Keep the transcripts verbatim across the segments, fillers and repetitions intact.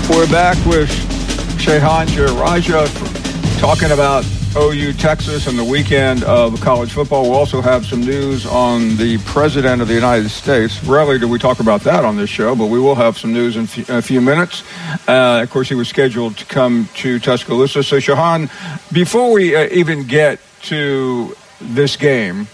We're back with Shehan Jeyarajah talking about O U Texas and the weekend of college football. We'll also have some news on the President of the United States. Rarely do we talk about that on this show, but we will have some news in a few minutes. Uh, of course, he was scheduled to come to Tuscaloosa. So, Shehan, before we uh, even get to this game,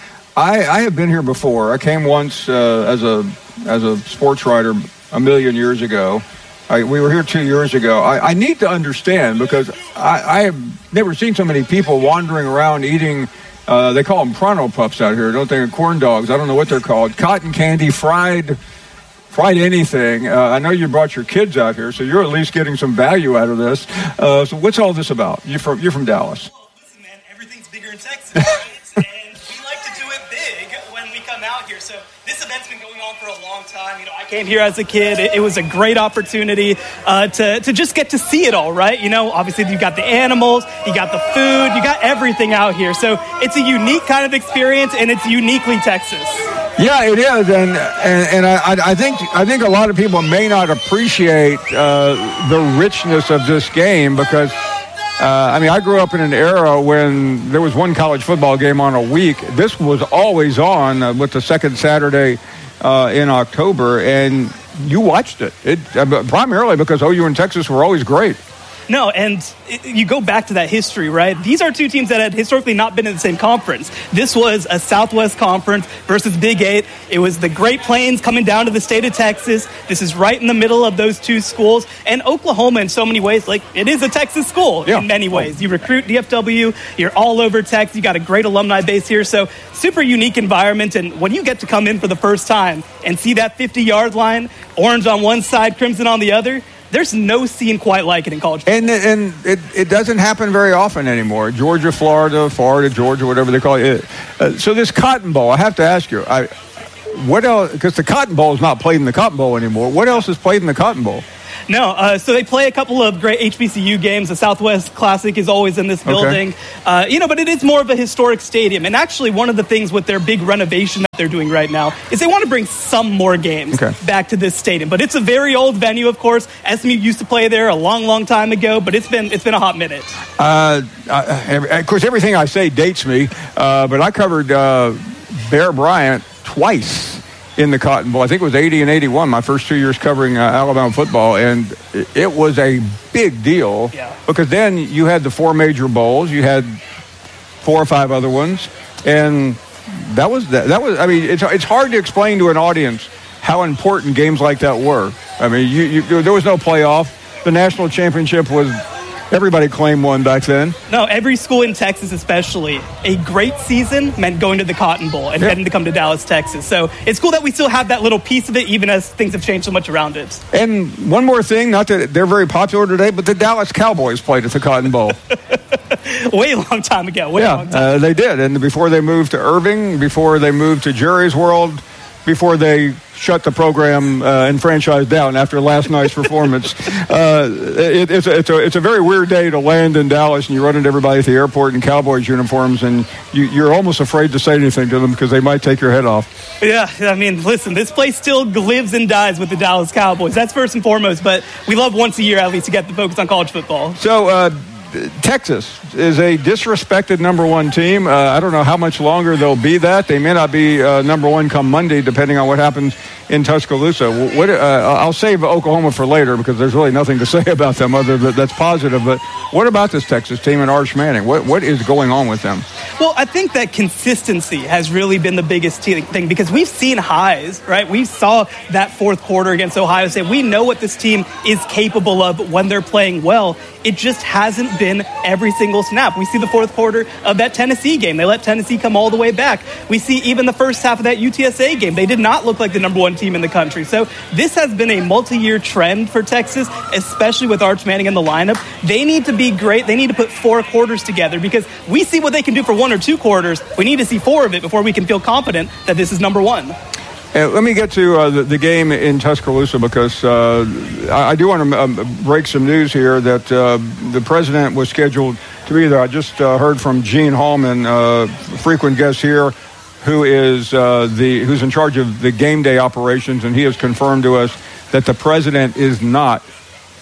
I, I have been here before. I came once uh, as a as a sports writer a million years ago. I, we were here two years ago. I, I need to understand because I, I have never seen so many people wandering around eating, uh, they call them Pronto Puffs out here, don't they? Corn dogs. I don't know what they're called. Cotton candy, fried, fried anything. Uh, I know you brought your kids out here, so you're at least getting some value out of this. Uh, so what's all this about? You're from, you're from Dallas. Well, listen, man, everything's bigger in Texas, right? And we like to do it big when we come out here. So this event's been going on for a long time. You know, I came here as a kid. It, it was a great opportunity uh, to to just get to see it all, right? You know, obviously you got the animals, you got the food, you got everything out here. So it's a unique kind of experience, and it's uniquely Texas. Yeah, it is, and and, and I, I think I think a lot of people may not appreciate uh, the richness of this game because. Uh, I mean, I grew up in an era when there was one college football game on a week. This was always on uh, with the second Saturday uh, in October, and you watched it. It uh, primarily because O U and Texas were always great. No, and it, you go back to that history, right? These are two teams that had historically not been in the same conference. This was a Southwest Conference versus Big Eight. It was the Great Plains coming down to the state of Texas. This is right in the middle of those two schools. And Oklahoma, in so many ways, like, it is a Texas school yeah. in many ways. You recruit D F W, you're all over Texas. You got a great alumni base here. So super unique environment. And when you get to come in for the first time and see that fifty-yard line, orange on one side, crimson on the other, there's no scene quite like it in college football. And, and it, it doesn't happen very often anymore. Georgia, Florida, Florida, Georgia, whatever they call it. Uh, so this Cotton Bowl, I have to ask you, I, what else? Because the Cotton Bowl is not played in the Cotton Bowl anymore. What else is played in the Cotton Bowl? No, uh, so they play a couple of great H B C U games. The Southwest Classic is always in this building. Okay. Uh, you know, but it is more of a historic stadium. And actually, one of the things with their big renovation that they're doing right now is they want to bring some more games okay. back to this stadium. But it's a very old venue, of course. S M U used to play there a long, long time ago, but it's been it's been a hot minute. Uh, I, of course, everything I say dates me, uh, but I covered uh, Bear Bryant twice in the Cotton Bowl. I think it was eighty and eighty-one, my first two years covering uh, Alabama football, and it was a big deal yeah. because then you had the four major bowls, you had four or five other ones, and that was that, that was. I mean, it's it's hard to explain to an audience how important games like that were. I mean, you, you there was no playoff. The national championship was. Everybody claimed one back then. No, every school in Texas especially, a great season meant going to the Cotton Bowl and yeah. getting to come to Dallas, Texas. So it's cool that we still have that little piece of it, even as things have changed so much around it. And one more thing, not that they're very popular today, but the Dallas Cowboys played at the Cotton Bowl. Way long time ago. Way yeah, long time. Uh, they did. And before they moved to Irving, before they moved to Jerry's World, before they shut the program uh, and franchise down after last night's performance. Uh, it, it's, a, it's, a, it's a very weird day to land in Dallas, and you run into everybody at the airport in Cowboys uniforms, and you, you're almost afraid to say anything to them because they might take your head off. Yeah, I mean, listen, this place still lives and dies with the Dallas Cowboys. That's first and foremost, but we love once a year at least to get the focus on college football. So, uh, Texas is a disrespected number one team. Uh, I don't know how much longer they'll be that. They may not be uh, number one come Monday, depending on what happens in Tuscaloosa. What, uh, I'll save Oklahoma for later because there's really nothing to say about them other than that's positive. But what about this Texas team and Arch Manning? What What is going on with them? Well, I think that consistency has really been the biggest thing because we've seen highs, right? We saw that fourth quarter against Ohio State. We know what this team is capable of when they're playing well. It just hasn't been every single snap. We see the fourth quarter of that Tennessee game. They let Tennessee come all the way back. We see even the first half of that U T S A game. They did not look like the number one team in the country. So this has been a multi-year trend for Texas, especially with Arch Manning in the lineup. They need to be great. They need to put four quarters together because we see what they can do for one or two quarters. We need to see four of it before we can feel confident that this is number one. Uh, let me get to uh, the, the game in Tuscaloosa because uh, I, I do want to um, break some news here that uh, the president was scheduled to be there. I just uh, heard from Gene Hallman, uh, frequent guest here, who is uh, the who's in charge of the game day operations, and he has confirmed to us that the president is not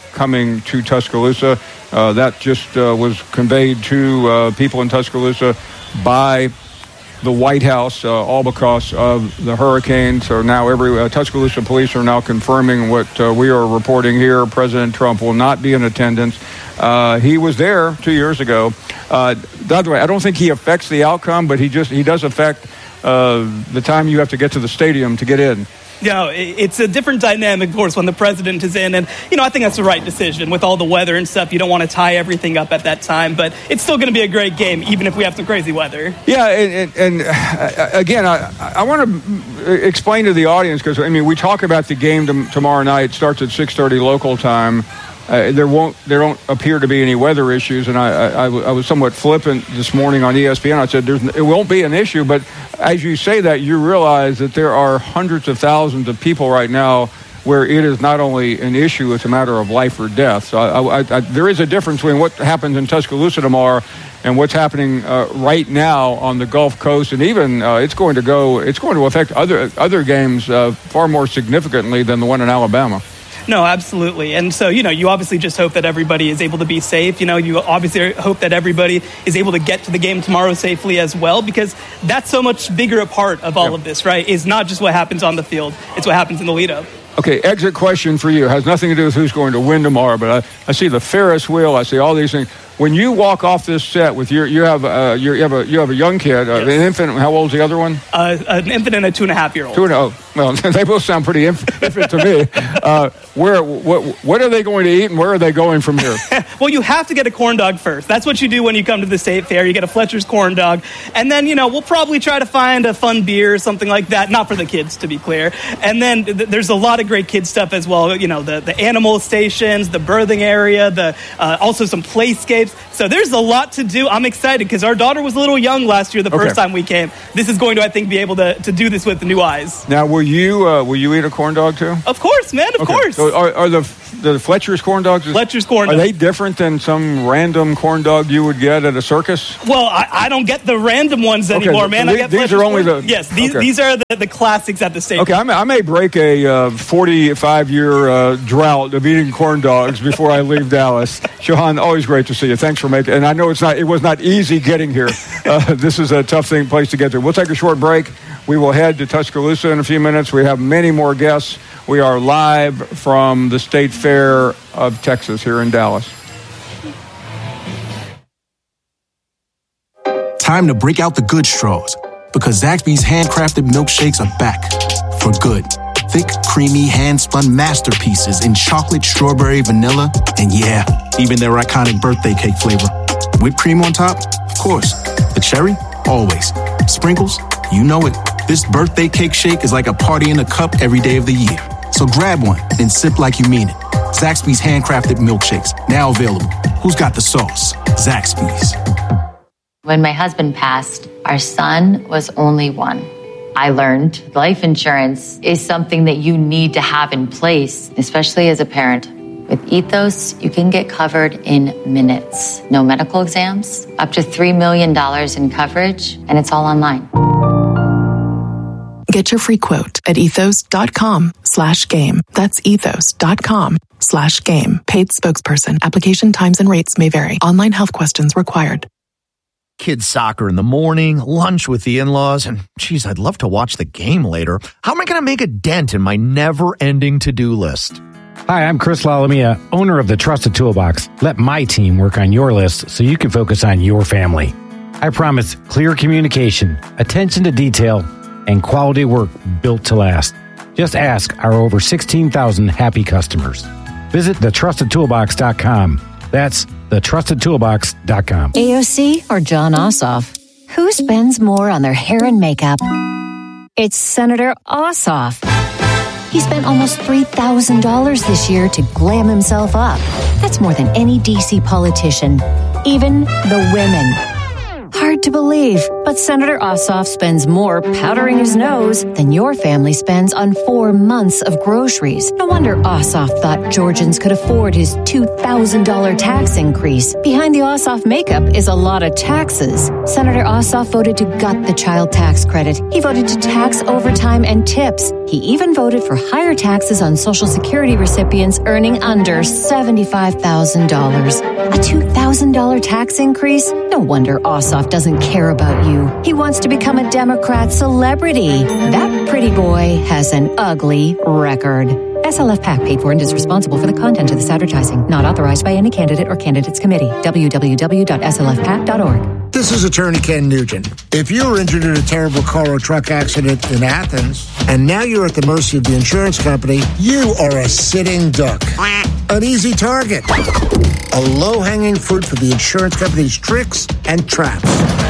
coming to Tuscaloosa. Uh, that just uh, was conveyed to uh, people in Tuscaloosa by the White House, uh, all because of the hurricane. So now every uh, Tuscaloosa police are now confirming what uh, we are reporting here. President Trump will not be in attendance. Uh, he was there two years ago. Uh, by the way, I don't think he affects the outcome, but he just he does affect uh, the time you have to get to the stadium to get in. You know, it's a different dynamic, of course, when the president is in. And, you know, I think that's the right decision. With all the weather and stuff, you don't want to tie everything up at that time. But it's still going to be a great game, even if we have some crazy weather. Yeah, and, and, and uh, again, I, I want to explain to the audience, because, I mean, we talk about the game t- tomorrow night. It starts at six thirty local time. Uh, there won't, there don't appear to be any weather issues, and I, I, I was somewhat flippant this morning on E S P N. I said There's, it won't be an issue, but as you say that, you realize that there are hundreds of thousands of people right now where it is not only an issue, it's a matter of life or death. So I, I, I, there is a difference between what happens in Tuscaloosa tomorrow and what's happening uh, right now on the Gulf Coast, and even uh, it's going to go, it's going to affect other other games uh, far more significantly than the one in Alabama. No, absolutely. And so, you know, you obviously just hope that everybody is able to be safe. You know, you obviously hope that everybody is able to get to the game tomorrow safely as well, because that's so much bigger a part of all yep. of this, right? Is not just what happens on the field. It's what happens in the lead up. Okay, exit question for you. It has nothing to do with who's going to win tomorrow, but I, I see the Ferris wheel. I see all these things. When you walk off this set with your, you have, uh, you have a, you have a young kid, uh, yes. an infant. How old's the other one? Uh, an infant and a two and a half year old. Two and a, oh, well, they both sound pretty inf- infant to me. Uh, where, what, what are they going to eat, and where are they going from here? Well, you have to get a corn dog first. That's what you do when you come to the state fair. You get a Fletcher's corn dog, and then you know we'll probably try to find a fun beer or something like that. Not for the kids, to be clear. And then th- there's a lot of great kids stuff as well. You know, the the animal stations, the birthing area, the uh, also some playscapes. So there's a lot to do. I'm excited because our daughter was a little young last year the first okay. time we came. This is going to, I think, be able to, to do this with new eyes. Now, will you uh, will you eat a corn dog too? Of course, man. Of okay. course. So are, are the the Fletcher's corn dogs? Fletcher's corn dogs. Are they different than some random corn dog you would get at a circus? Well, I, I don't get the random ones anymore, okay. man. So I get these Fletcher's are only corn- the yes. These okay. these are the, the classics at the state. Okay, I may, I may break a uh, forty-five year uh, drought of eating corn dogs before I leave Dallas. Shahan, always great to see you. Thanks for making. And I know it's not. It was not easy getting here. Uh, this is a tough thing place to get to. We'll take a short break. We will head to Tuscaloosa in a few minutes. We have many more guests. We are live from the State Fair of Texas here in Dallas. Time to break out the good straws, because Zaxby's handcrafted milkshakes are back for good. Thick, creamy, hand-spun masterpieces in chocolate, strawberry, vanilla, and yeah, even their iconic birthday cake flavor. Whipped cream on top? Of course. The cherry? Always. Sprinkles? You know it. This birthday cake shake is like a party in a cup every day of the year. So grab one and sip like you mean it. Zaxby's handcrafted milkshakes, now available. Who's got the sauce? Zaxby's. When my husband passed, our son was only one. I learned life insurance is something that you need to have in place, especially as a parent. With Ethos, you can get covered in minutes. No medical exams, up to three million dollars in coverage, and it's all online. Get your free quote at ethos.com slash game. That's ethos.com slash game. Paid spokesperson. Application times and rates may vary. Online health questions required. Kids soccer in the morning, lunch with the in-laws, and geez, I'd love to watch the game later. How am I going to make a dent in my never-ending to-do list? Hi, I'm Chris Lalamia, owner of the Trusted Toolbox. Let my team work on your list so you can focus on your family. I promise clear communication, attention to detail, and quality work built to last. Just ask our over sixteen thousand happy customers. Visit the trusted toolbox dot com. That's the trusted toolbox dot com. A O C or John Ossoff? Who spends more on their hair and makeup? It's Senator Ossoff. He spent almost three thousand dollars this year to glam himself up. That's more than any D C politician, even the women. Hard hard to believe, but Senator Ossoff spends more powdering his nose than your family spends on four months of groceries. No wonder Ossoff thought Georgians could afford his two thousand dollars tax increase. Behind the Ossoff makeup is a lot of taxes. Senator Ossoff voted to gut the child tax credit. He voted to tax overtime and tips. He even voted for higher taxes on Social Security recipients earning under seventy-five thousand dollars. A two thousand dollars tax increase? No wonder Ossoff doesn't care about you. He wants to become a Democrat celebrity. That pretty boy has an ugly record. S L F PAC paid for and is responsible for the content of this advertising. Not authorized by any candidate or candidates committee. w w w dot s l f pac dot org. This is Attorney Ken Nugent. If you were injured in a terrible car or truck accident in Athens, and now you're at the mercy of the insurance company, you are a sitting duck. An easy target. A low-hanging fruit for the insurance company's tricks and traps.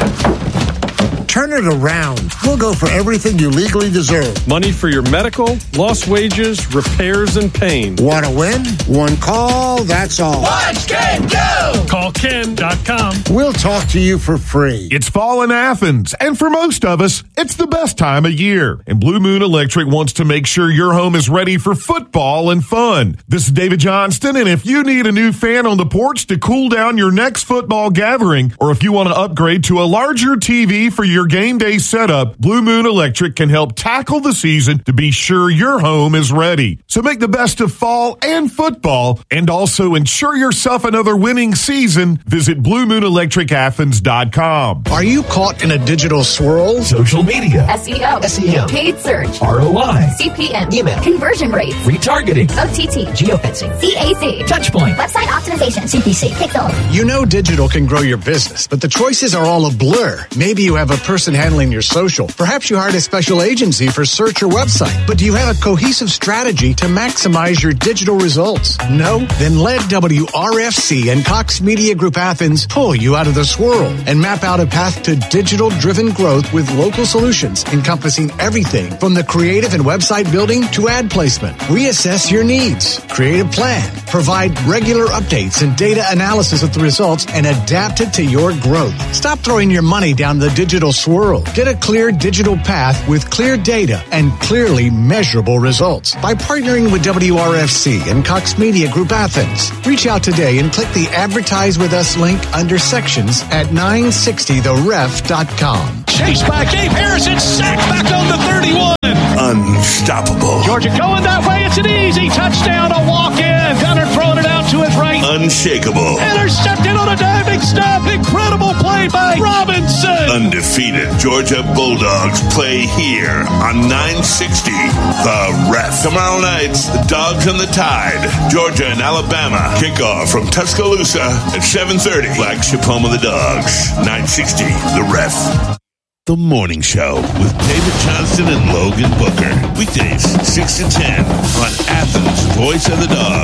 Turn it around. We'll go for everything you legally deserve. Money for your medical, lost wages, repairs, and pain. Want to win? One call, that's all. Watch Ken go! Call Ken dot com. We'll talk to you for free. It's fall in Athens, and for most of us, it's the best time of year. And Blue Moon Electric wants to make sure your home is ready for football and fun. This is David Johnston, and if you need a new fan on the porch to cool down your next football gathering, or if you want to upgrade to a larger T V for your game day setup, Blue Moon Electric can help tackle the season to be sure your home is ready. So make the best of fall and football, and also ensure yourself another winning season. Visit blue moon electric athens dot com. Are you caught in a digital swirl? Social media, S E O, S E O, paid search, R O I, C P M, email, conversion rates, retargeting, O T T, geofencing, C A C, touchpoint, website optimization, C P C, pixels. You know digital can grow your business, but the choices are all a blur. Maybe you have a person handling your social. Perhaps you hired a special agency for search or website. But do you have a cohesive strategy to maximize your digital results? No? Then let W R F C and Cox Media Group Athens pull you out of the swirl and map out a path to digital-driven growth with local solutions encompassing everything from the creative and website building to ad placement. Reassess your needs, create a plan, provide regular updates and data analysis of the results, and adapt it to your growth. Stop throwing your money down the digital swirl. Get a clear digital path with clear data and clearly measurable results by partnering with W R F C and Cox Media Group Athens. Reach out today and click the Advertise With Us link under sections at nine sixty the ref dot com. Chased by Gabe Harrison, sacked back on the thirty-one. Unstoppable. Georgia going that way. It's an easy touchdown, a walk-in. Gunner throwing it out to his right. Unshakable. Intercepted on a diving stop. Incredible play by Robinson. Undefeated Georgia Bulldogs play here on nine sixty The Ref. Tomorrow night, the Dogs and the Tide. Georgia and Alabama. Kickoff from Tuscaloosa at seven thirty. Flagship home of the Dogs. nine sixty The Ref. The Morning Show with David Johnston and Logan Booker. Weekdays, six to ten on Athens' Voice of the Dog.